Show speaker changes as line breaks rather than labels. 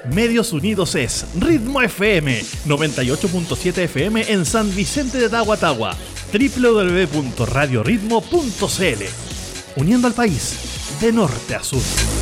Medios Unidos es Ritmo FM, 98.7 FM en San Vicente de Tahuatahua, www.radioritmo.cl, uniendo al país de norte a sur.